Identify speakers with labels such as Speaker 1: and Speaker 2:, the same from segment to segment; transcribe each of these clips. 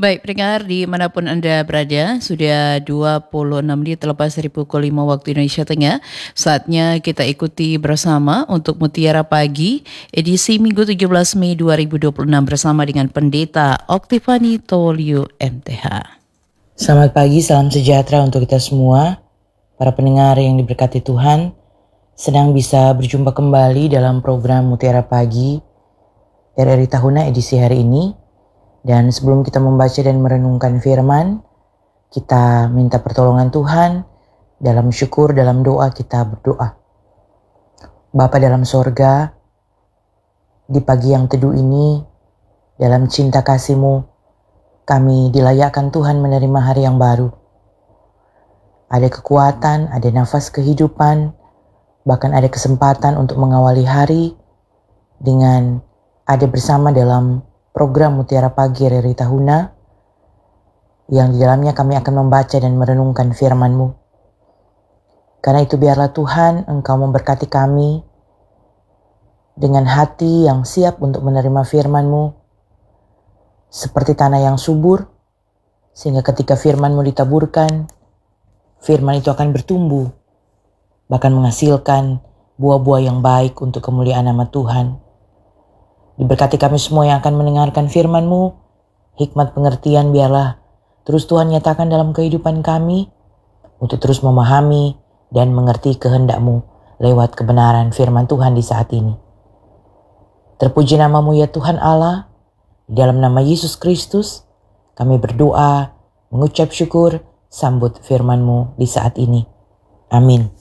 Speaker 1: Baik, pendengar dimanapun Anda berada, sudah 26 menit terlepas dari pukul 5 waktu Indonesia Tengah. Saatnya kita ikuti bersama untuk Mutiara Pagi, edisi Minggu 17 Mei 2026 bersama dengan Pendeta Oktivani Tolio MTH.
Speaker 2: Selamat pagi, salam sejahtera untuk kita semua. Para pendengar yang diberkati Tuhan, senang bisa berjumpa kembali dalam program Mutiara Pagi RRI Tahuna edisi hari ini. Dan sebelum kita membaca dan merenungkan firman, kita minta pertolongan Tuhan. Dalam syukur, dalam doa kita berdoa. Bapa dalam sorga, di pagi yang teduh ini, dalam cinta kasih-Mu, kami dilayakkan Tuhan menerima hari yang baru. Ada kekuatan, ada nafas kehidupan, bahkan ada kesempatan untuk mengawali hari dengan ada bersama dalam program Mutiara Pagi RRI Tahuna, yang di dalamnya kami akan membaca dan merenungkan firman-Mu. Karena itu biarlah Tuhan Engkau memberkati kami dengan hati yang siap untuk menerima firman-Mu, seperti tanah yang subur, sehingga ketika firman-Mu ditaburkan, firman itu akan bertumbuh, bahkan menghasilkan buah-buah yang baik untuk kemuliaan nama Tuhan. Diberkati kami semua yang akan mendengarkan firman-Mu, hikmat pengertian biarlah terus Tuhan nyatakan dalam kehidupan kami, untuk terus memahami dan mengerti kehendak-Mu lewat kebenaran firman Tuhan di saat ini. Terpuji nama-Mu ya Tuhan Allah, dalam nama Yesus Kristus, kami berdoa, mengucap syukur, sambut firman-Mu di saat ini. Amin.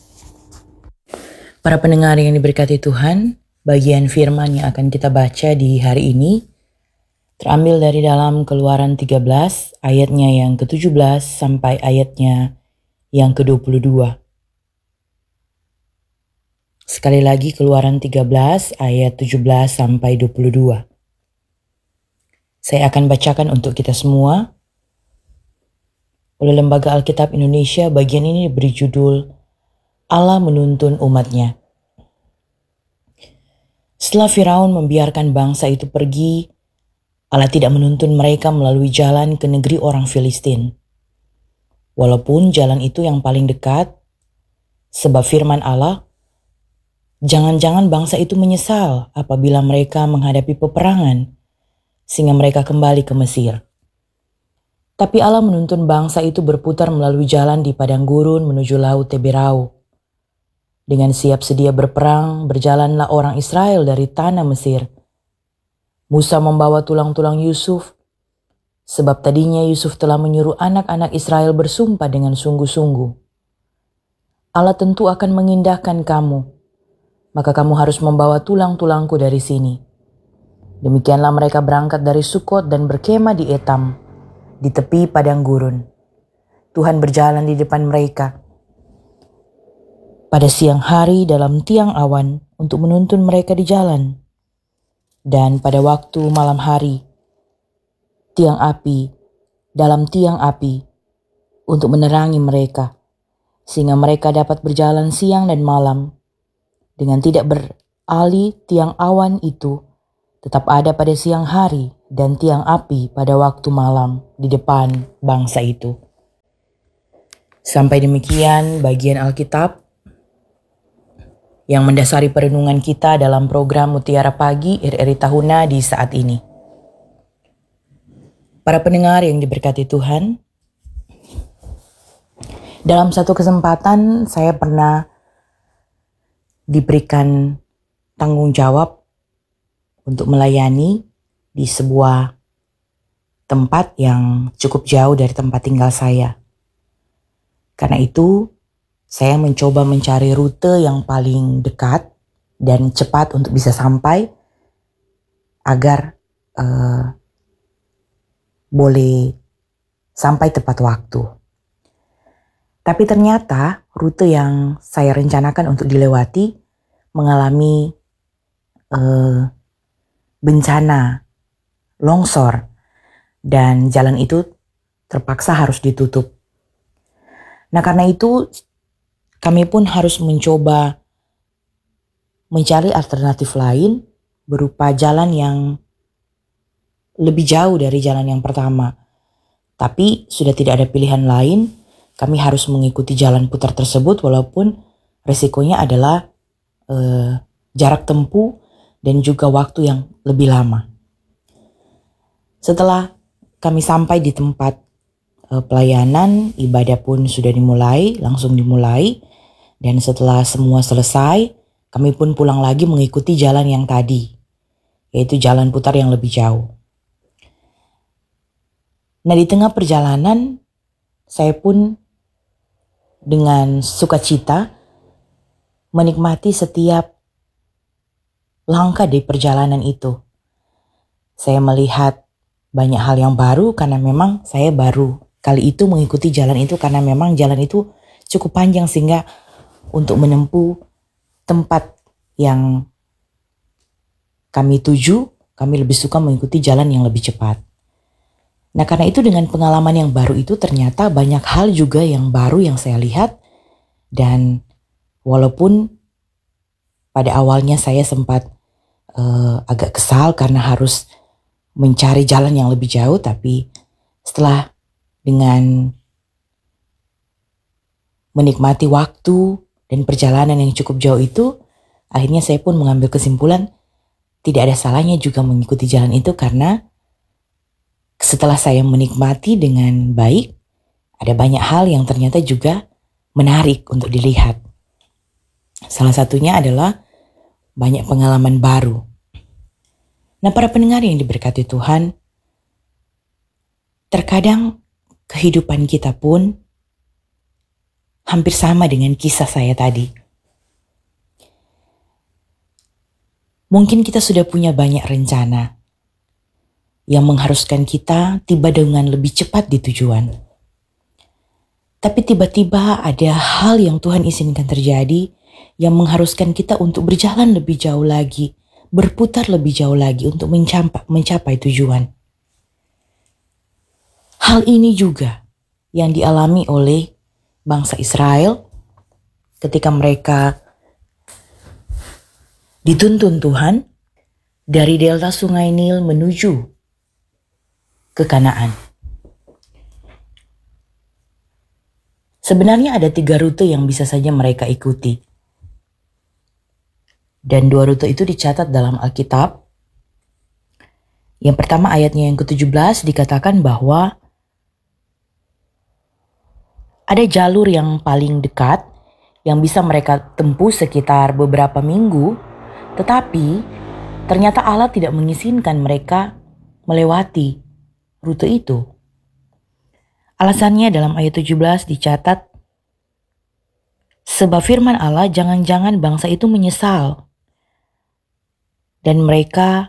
Speaker 2: Para pendengar yang diberkati Tuhan, bagian firman yang akan kita baca di hari ini terambil dari dalam Keluaran 13 ayatnya yang ke-17 sampai ayatnya yang ke-22. Sekali lagi Keluaran 13 ayat 17 sampai 22. Saya akan bacakan untuk kita semua. Oleh Lembaga Alkitab Indonesia, bagian ini diberi judul Allah menuntun umatnya. Setelah Firaun membiarkan bangsa itu pergi, Allah tidak menuntun mereka melalui jalan ke negeri orang Filistin. Walaupun jalan itu yang paling dekat, sebab firman Allah, jangan-jangan bangsa itu menyesal apabila mereka menghadapi peperangan, sehingga mereka kembali ke Mesir. Tapi Allah menuntun bangsa itu berputar melalui jalan di padang gurun menuju laut Teberau. Dengan siap sedia berperang, berjalanlah orang Israel dari tanah Mesir. Musa membawa tulang-tulang Yusuf, sebab tadinya Yusuf telah menyuruh anak-anak Israel bersumpah dengan sungguh-sungguh. Allah tentu akan mengindahkan kamu, maka kamu harus membawa tulang-tulangku dari sini. Demikianlah mereka berangkat dari Sukot dan berkemah di Etam, di tepi padang gurun. Tuhan berjalan di depan mereka pada siang hari dalam tiang awan untuk menuntun mereka di jalan, dan pada waktu malam hari tiang api dalam tiang api untuk menerangi mereka, sehingga mereka dapat berjalan siang dan malam. Dengan tidak beralih, tiang awan itu tetap ada pada siang hari dan tiang api pada waktu malam di depan bangsa itu. Sampai demikian bagian Alkitab yang mendasari perenungan kita dalam program Mutiara Pagi RRI Tahuna di saat ini. Para pendengar yang diberkati Tuhan, dalam satu kesempatan saya pernah diberikan tanggung jawab untuk melayani di sebuah tempat yang cukup jauh dari tempat tinggal saya. Karena itu, saya mencoba mencari rute yang paling dekat dan cepat untuk bisa sampai agar boleh sampai tepat waktu. Tapi ternyata rute yang saya rencanakan untuk dilewati mengalami bencana longsor dan jalan itu terpaksa harus ditutup. Nah, karena itu kami pun harus mencoba mencari alternatif lain berupa jalan yang lebih jauh dari jalan yang pertama. Tapi sudah tidak ada pilihan lain, kami harus mengikuti jalan putar tersebut walaupun resikonya adalah jarak tempuh dan juga waktu yang lebih lama. Setelah kami sampai di tempat pelayanan, ibadah pun sudah langsung dimulai. Dan setelah semua selesai, kami pun pulang lagi mengikuti jalan yang tadi, yaitu jalan putar yang lebih jauh. Nah, di tengah perjalanan, saya pun dengan sukacita menikmati setiap langkah di perjalanan itu. Saya melihat banyak hal yang baru karena memang saya baru kali itu mengikuti jalan itu, karena memang jalan itu cukup panjang sehingga untuk menempuh tempat yang kami tuju, kami lebih suka mengikuti jalan yang lebih cepat. Nah, karena itu dengan pengalaman yang baru itu ternyata banyak hal juga yang baru yang saya lihat. Dan walaupun pada awalnya saya sempat agak kesal karena harus mencari jalan yang lebih jauh, tapi setelah dengan menikmati waktu dan perjalanan yang cukup jauh itu, akhirnya saya pun mengambil kesimpulan tidak ada salahnya juga mengikuti jalan itu, karena setelah saya menikmati dengan baik, ada banyak hal yang ternyata juga menarik untuk dilihat. Salah satunya adalah banyak pengalaman baru. Nah, para pendengar yang diberkati Tuhan, terkadang kehidupan kita pun hampir sama dengan kisah saya tadi. Mungkin kita sudah punya banyak rencana yang mengharuskan kita tiba dengan lebih cepat di tujuan. Tapi tiba-tiba ada hal yang Tuhan izinkan terjadi yang mengharuskan kita untuk berjalan lebih jauh lagi, berputar lebih jauh lagi untuk mencapai tujuan. Hal ini juga yang dialami oleh bangsa Israel ketika mereka dituntun Tuhan dari delta Sungai Nil menuju ke Kanaan. Sebenarnya ada 3 rute yang bisa saja mereka ikuti. Dan 2 rute itu dicatat dalam Alkitab. Yang pertama ayatnya yang ke-17 dikatakan bahwa ada jalur yang paling dekat yang bisa mereka tempuh sekitar beberapa minggu, tetapi ternyata Allah tidak mengizinkan mereka melewati rute itu. Alasannya dalam ayat 17 dicatat, sebab firman Allah, jangan-jangan bangsa itu menyesal dan mereka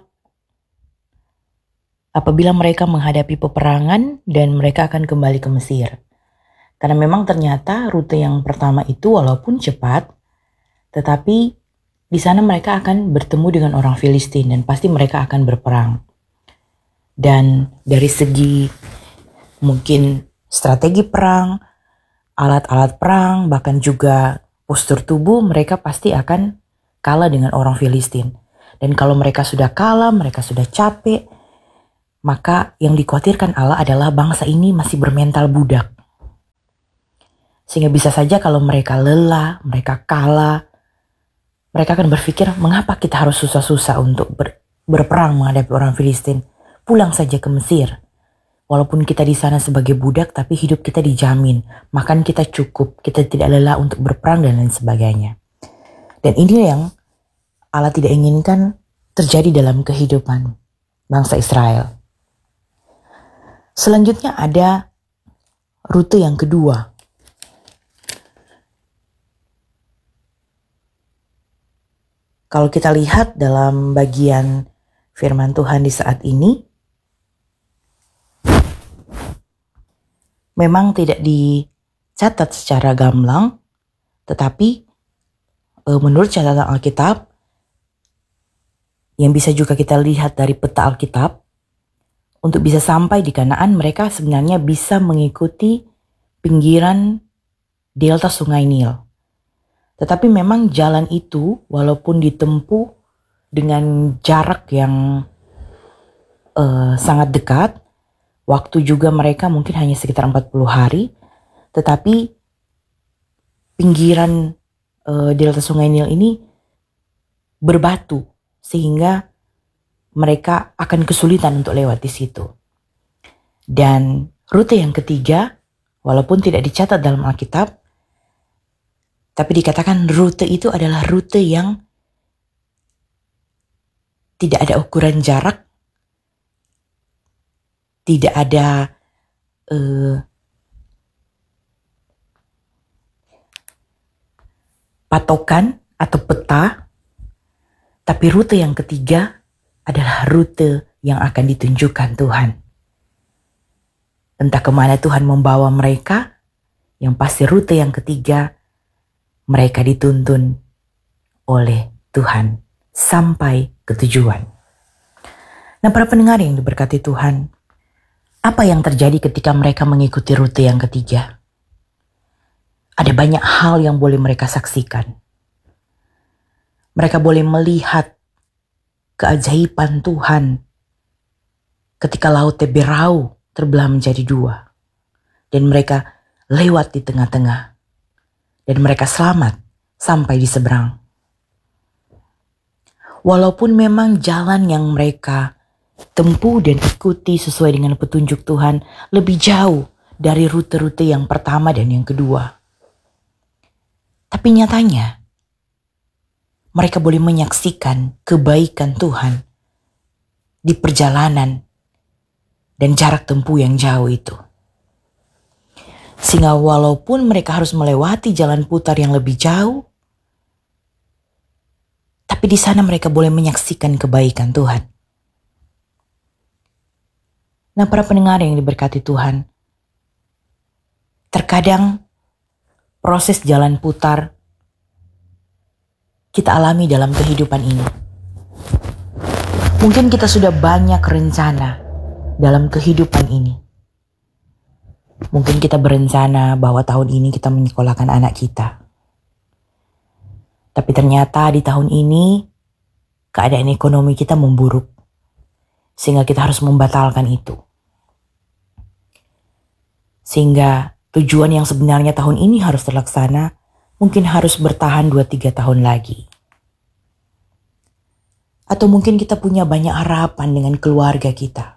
Speaker 2: apabila mereka menghadapi peperangan dan mereka akan kembali ke Mesir. Karena memang ternyata rute yang pertama itu walaupun cepat, tetapi di sana mereka akan bertemu dengan orang Filistin dan pasti mereka akan berperang. Dan dari segi mungkin strategi perang, alat-alat perang, bahkan juga postur tubuh, mereka pasti akan kalah dengan orang Filistin. Dan kalau mereka sudah kalah, mereka sudah capek, maka yang dikhawatirkan Allah adalah bangsa ini masih bermental budak. Sehingga bisa saja kalau mereka lelah, mereka kalah, mereka akan berpikir, mengapa kita harus susah-susah untuk berperang menghadapi orang Filistin? Pulang saja ke Mesir. Walaupun kita di sana sebagai budak, tapi hidup kita dijamin. Makan kita cukup, kita tidak lelah untuk berperang dan lain sebagainya. Dan ini yang Allah tidak inginkan terjadi dalam kehidupan bangsa Israel. Selanjutnya ada rute yang kedua. Kalau kita lihat dalam bagian firman Tuhan di saat ini, memang tidak dicatat secara gamblang, tetapi menurut catatan Alkitab, yang bisa juga kita lihat dari peta Alkitab, untuk bisa sampai di Kanaan mereka sebenarnya bisa mengikuti pinggiran delta Sungai Nil. Tetapi memang jalan itu walaupun ditempuh dengan jarak yang sangat dekat, Waktu juga mereka mungkin hanya sekitar 40 hari, tetapi pinggiran delta sungai Nil ini berbatu sehingga mereka akan kesulitan untuk lewat di situ. Dan rute yang ketiga, walaupun tidak dicatat dalam Alkitab, tapi dikatakan rute itu adalah rute yang tidak ada ukuran jarak, tidak ada patokan atau peta, tapi rute yang ketiga adalah rute yang akan ditunjukkan Tuhan. Entah kemana Tuhan membawa mereka, yang pasti rute yang ketiga mereka dituntun oleh Tuhan sampai ke tujuan. Nah, para pendengar yang diberkati Tuhan, apa yang terjadi ketika mereka mengikuti rute yang ketiga? Ada banyak hal yang boleh mereka saksikan. Mereka boleh melihat keajaiban Tuhan ketika laut Teberau terbelah menjadi dua. Dan mereka lewat di tengah-tengah. Dan mereka selamat sampai di seberang. Walaupun memang jalan yang mereka tempuh dan ikuti sesuai dengan petunjuk Tuhan lebih jauh dari rute-rute yang pertama dan yang kedua. Tapi nyatanya, mereka boleh menyaksikan kebaikan Tuhan di perjalanan dan jarak tempuh yang jauh itu. Sehingga walaupun mereka harus melewati jalan putar yang lebih jauh, tapi di sana mereka boleh menyaksikan kebaikan Tuhan. Nah, para pendengar yang diberkati Tuhan, terkadang proses jalan putar kita alami dalam kehidupan ini. Mungkin kita sudah banyak rencana dalam kehidupan ini. Mungkin kita berencana bahwa tahun ini kita menyekolahkan anak kita. Tapi ternyata di tahun ini keadaan ekonomi kita memburuk. Sehingga kita harus membatalkan itu. Sehingga tujuan yang sebenarnya tahun ini harus terlaksana, mungkin harus bertahan 2-3 tahun lagi. Atau mungkin kita punya banyak harapan dengan keluarga kita.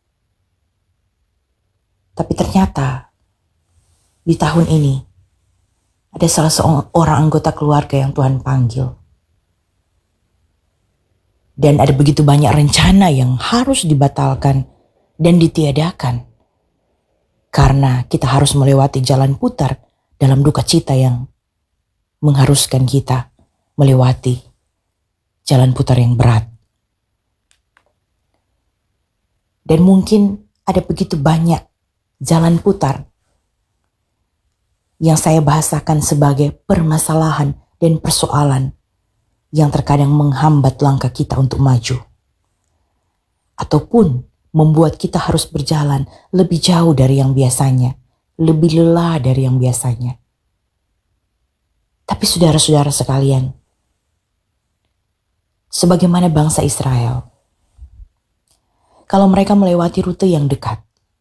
Speaker 2: Tapi ternyata di tahun ini ada salah seorang anggota keluarga yang Tuhan panggil. Dan ada begitu banyak rencana yang harus dibatalkan dan ditiadakan. Karena kita harus melewati jalan putar dalam duka cita yang mengharuskan kita melewati jalan putar yang berat. Dan mungkin ada begitu banyak jalan putar yang saya bahasakan sebagai permasalahan dan persoalan yang terkadang menghambat langkah kita untuk maju. Ataupun membuat kita harus berjalan lebih jauh dari yang biasanya, lebih lelah dari yang biasanya. Tapi saudara-saudara sekalian, sebagaimana bangsa Israel, kalau mereka melewati rute yang dekat,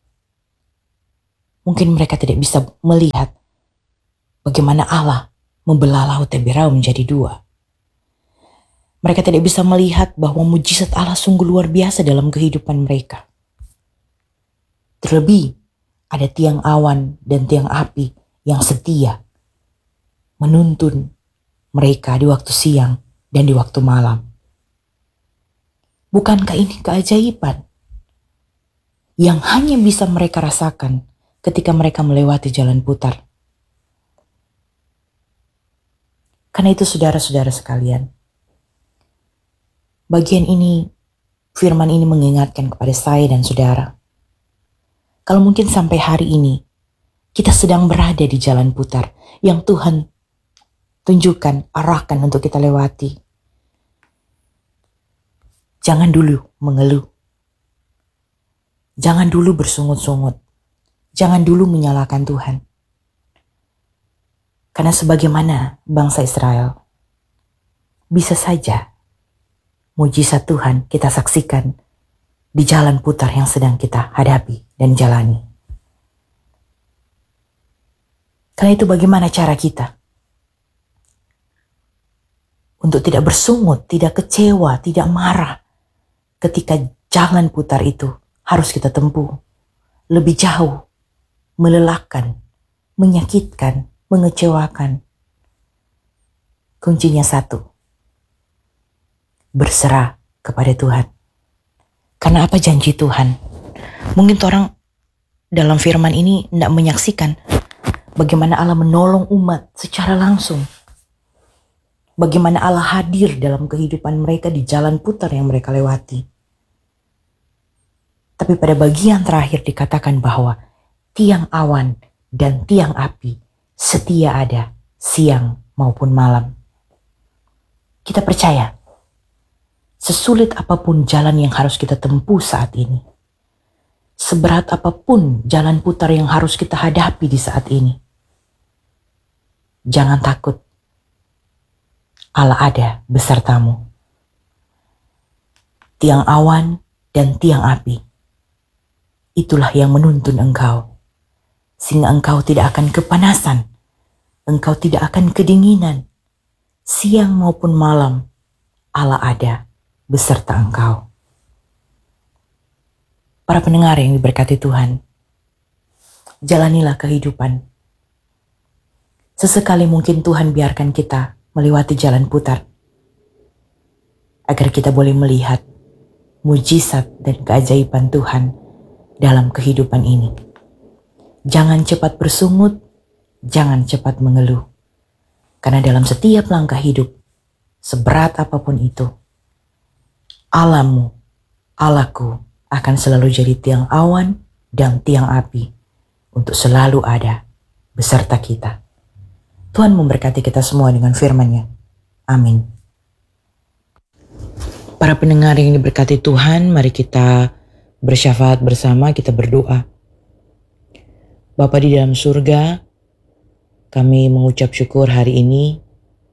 Speaker 2: mungkin mereka tidak bisa melihat bagaimana Allah membelah laut Teberau menjadi dua. Mereka tidak bisa melihat bahwa mujizat Allah sungguh luar biasa dalam kehidupan mereka. Terlebih, ada tiang awan dan tiang api yang setia menuntun mereka di waktu siang dan di waktu malam. Bukankah ini keajaiban yang hanya bisa mereka rasakan ketika mereka melewati jalan putar? Karena itu saudara-saudara sekalian, bagian ini, firman ini mengingatkan kepada saya dan saudara. Kalau mungkin sampai hari ini, kita sedang berada di jalan putar yang Tuhan tunjukkan, arahkan untuk kita lewati. Jangan dulu mengeluh. Jangan dulu bersungut-sungut. Jangan dulu menyalahkan Tuhan. Karena sebagaimana bangsa Israel, bisa saja mujizat Tuhan kita saksikan di jalan putar yang sedang kita hadapi dan jalani. Karena itu bagaimana cara kita untuk tidak bersungut, tidak kecewa, tidak marah ketika jalan putar itu harus kita tempuh lebih jauh, melelahkan, menyakitkan, mengecewakan. Kuncinya satu, berserah kepada Tuhan. Karena apa janji Tuhan? Mungkin orang dalam firman ini tidak menyaksikan bagaimana Allah menolong umat secara langsung. Bagaimana Allah hadir dalam kehidupan mereka di jalan putar yang mereka lewati. Tapi pada bagian terakhir dikatakan bahwa tiang awan dan tiang api setia ada siang maupun malam. Kita percaya, sesulit apapun jalan yang harus kita tempuh saat ini, seberat apapun jalan putar yang harus kita hadapi di saat ini, jangan takut. Allah ada besertamu. Tiang awan dan tiang api, itulah yang menuntun engkau, sehingga engkau tidak akan kepanasan, engkau tidak akan kedinginan. Siang maupun malam, Allah ada beserta engkau. Para pendengar yang diberkati Tuhan, jalanilah kehidupan. Sesekali mungkin Tuhan biarkan kita melewati jalan putar, agar kita boleh melihat mujizat dan keajaiban Tuhan dalam kehidupan ini. Jangan cepat bersungut, jangan cepat mengeluh, karena dalam setiap langkah hidup, seberat apapun itu, Allahmu, Allahku akan selalu jadi tiang awan dan tiang api untuk selalu ada beserta kita. Tuhan memberkati kita semua dengan firman-Nya. Amin. Para pendengar yang diberkati Tuhan, mari kita bersyafaat bersama, kita berdoa. Bapa di dalam surga, kami mengucap syukur hari ini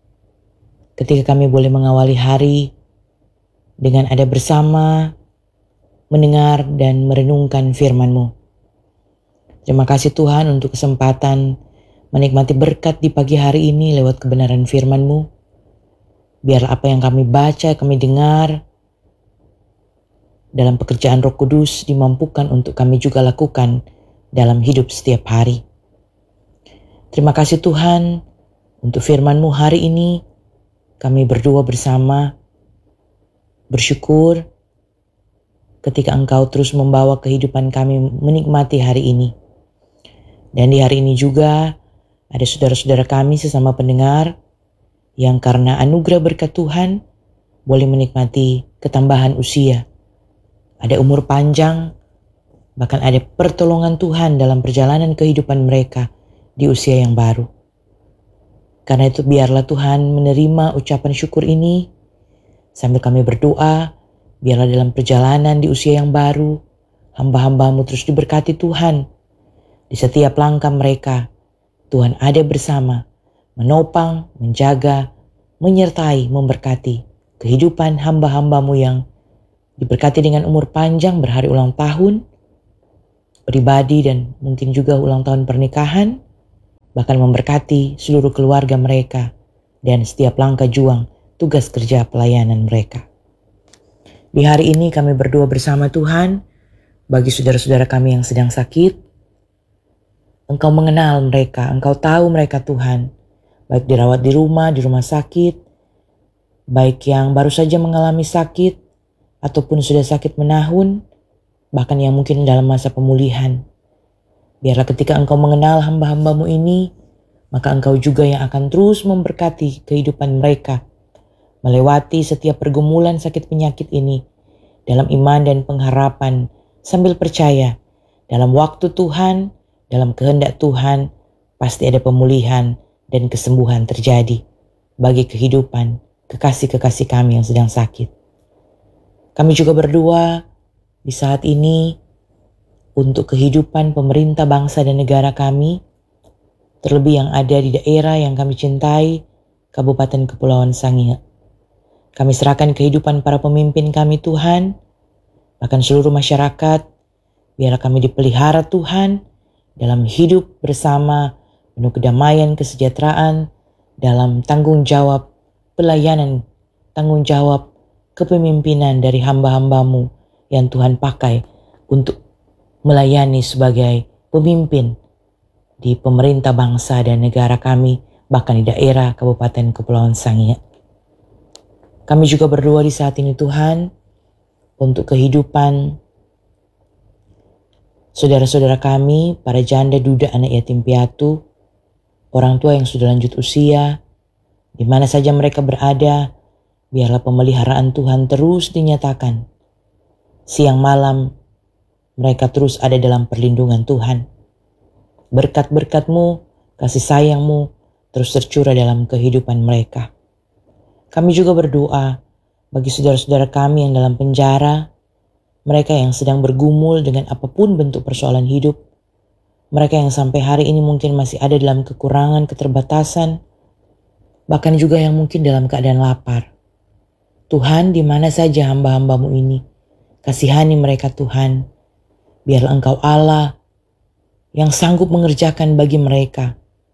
Speaker 2: ketika kami boleh mengawali hari dengan ada bersama, mendengar dan merenungkan firman-Mu. Terima kasih Tuhan untuk kesempatan menikmati berkat di pagi hari ini lewat kebenaran firman-Mu. Biarlah apa yang kami baca, kami dengar dalam pekerjaan Roh Kudus dimampukan untuk kami juga lakukan dalam hidup setiap hari. Terima kasih Tuhan untuk firman-Mu hari ini. Kami berdua bersama bersyukur ketika Engkau terus membawa kehidupan kami menikmati hari ini. Dan di hari ini juga ada saudara-saudara kami sesama pendengar yang karena anugerah berkat Tuhan boleh menikmati ketambahan usia. Ada umur panjang, bahkan ada pertolongan Tuhan dalam perjalanan kehidupan mereka di usia yang baru. Karena itu biarlah Tuhan menerima ucapan syukur ini sambil kami berdoa. Biarlah dalam perjalanan di usia yang baru, hamba-hamba-Mu terus diberkati Tuhan. Di setiap langkah mereka, Tuhan ada bersama, menopang, menjaga, menyertai, memberkati kehidupan hamba-hamba-Mu yang diberkati dengan umur panjang, berhari ulang tahun, pribadi dan mungkin juga ulang tahun pernikahan, bahkan memberkati seluruh keluarga mereka dan setiap langkah juang tugas kerja pelayanan mereka. Di hari ini kami berdoa bersama Tuhan bagi saudara-saudara kami yang sedang sakit. Engkau mengenal mereka, Engkau tahu mereka Tuhan, baik dirawat di rumah sakit, baik yang baru saja mengalami sakit, ataupun sudah sakit menahun, bahkan yang mungkin dalam masa pemulihan. Biarlah ketika Engkau mengenal hamba-hamba-Mu ini, maka Engkau juga yang akan terus memberkati kehidupan mereka, melewati setiap pergumulan sakit penyakit ini dalam iman dan pengharapan, sambil percaya dalam waktu Tuhan, dalam kehendak Tuhan, pasti ada pemulihan dan kesembuhan terjadi bagi kehidupan kekasih-kekasih kami yang sedang sakit. Kami juga berdoa di saat ini untuk kehidupan pemerintah bangsa dan negara kami, terlebih yang ada di daerah yang kami cintai, Kabupaten Kepulauan Sangihe. Kami serahkan kehidupan para pemimpin kami Tuhan, bahkan seluruh masyarakat, Biarlah kami dipelihara Tuhan dalam hidup bersama, penuh kedamaian, kesejahteraan, dalam tanggung jawab pelayanan, tanggung jawab kepemimpinan dari hamba-hambamu yang Tuhan pakai untuk melayani sebagai pemimpin di pemerintah bangsa dan negara kami, bahkan di daerah Kabupaten Kepulauan Sangihe. Kami juga berdoa di saat ini Tuhan untuk kehidupan saudara-saudara kami, para janda, duda, anak yatim piatu, orang tua yang sudah lanjut usia, di mana saja mereka berada, biarlah pemeliharaan Tuhan terus dinyatakan. Siang malam, mereka terus ada dalam perlindungan Tuhan. Berkat-berkat-Mu, kasih sayang-Mu, terus tercurah dalam kehidupan mereka. Kami juga berdoa bagi saudara-saudara kami yang dalam penjara, mereka yang sedang bergumul dengan apapun bentuk persoalan hidup, mereka yang sampai hari ini mungkin masih ada dalam kekurangan, keterbatasan, bahkan juga yang mungkin dalam keadaan lapar. Tuhan, di mana saja hamba-hamba-Mu ini, kasihani mereka Tuhan. Biarlah Engkau Allah yang sanggup mengerjakan bagi mereka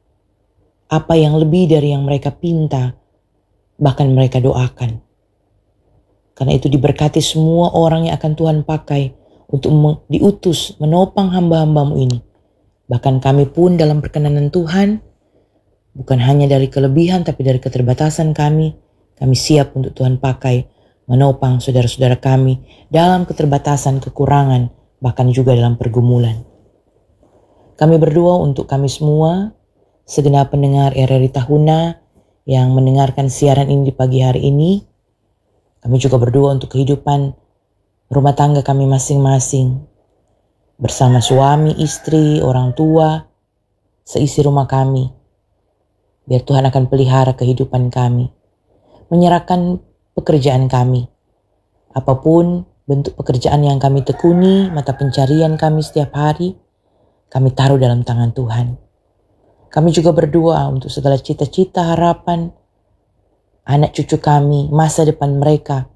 Speaker 2: apa yang lebih dari yang mereka pinta, bahkan mereka doakan. Karena itu diberkati semua orang yang akan Tuhan pakai untuk diutus menopang hamba-hamba-Mu ini. Bahkan kami pun dalam perkenanan Tuhan, bukan hanya dari kelebihan tapi dari keterbatasan kami siap untuk Tuhan pakai menopang saudara-saudara kami dalam keterbatasan, kekurangan, bahkan juga dalam pergumulan. Kami berdoa untuk kami semua, segenap pendengar RRI Tahuna yang mendengarkan siaran ini di pagi hari ini. Kami juga berdoa untuk kehidupan rumah tangga kami masing-masing, bersama suami, istri, orang tua, seisi rumah kami. Biar Tuhan akan pelihara kehidupan kami, menyerahkan pekerjaan kami. Apapun bentuk pekerjaan yang kami tekuni, mata pencarian kami setiap hari, kami taruh dalam tangan Tuhan. Kami juga berdoa untuk segala cita-cita, harapan, anak cucu kami, masa depan mereka,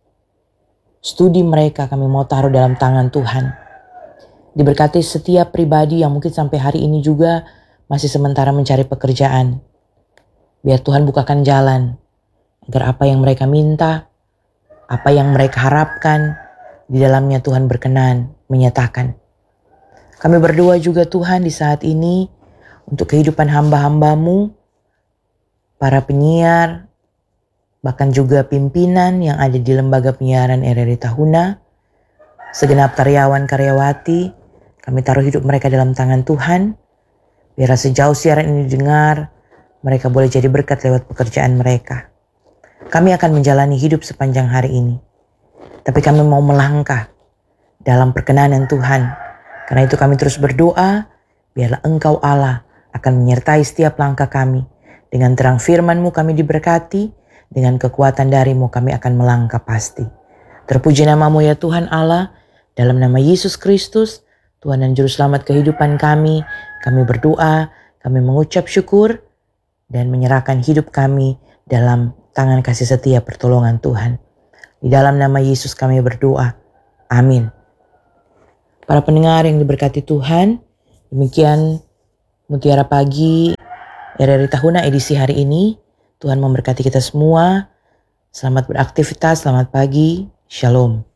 Speaker 2: studi mereka kami mau taruh dalam tangan Tuhan. Diberkati setiap pribadi yang mungkin sampai hari ini juga masih sementara mencari pekerjaan. Biar Tuhan bukakan jalan, agar apa yang mereka minta, apa yang mereka harapkan, di dalamnya Tuhan berkenan menyatakan. Kami berdoa juga Tuhan di saat ini untuk kehidupan hamba-hamba-Mu, para penyiar, bahkan juga pimpinan yang ada di lembaga penyiaran RRI Tahuna, segenap karyawan-karyawati, kami taruh hidup mereka dalam tangan Tuhan. Biar sejauh siaran ini didengar, mereka boleh jadi berkat lewat pekerjaan mereka. Kami akan menjalani hidup sepanjang hari ini, tapi kami mau melangkah dalam perkenanan Tuhan. Karena itu kami terus berdoa, biarlah Engkau Allah akan menyertai setiap langkah kami. Dengan terang firman-Mu kami diberkati, dengan kekuatan dari-Mu kami akan melangkah pasti. Terpuji nama-Mu ya Tuhan Allah, dalam nama Yesus Kristus, Tuhan dan Juru Selamat kehidupan kami berdoa, kami mengucap syukur, dan menyerahkan hidup kami dalam tangan kasih setia pertolongan Tuhan. Di dalam nama Yesus kami berdoa. Amin. Para pendengar yang diberkati Tuhan, demikian Mutiara Pagi RRI Tahuna edisi hari ini. Tuhan memberkati kita semua. Selamat beraktivitas, selamat pagi. Shalom.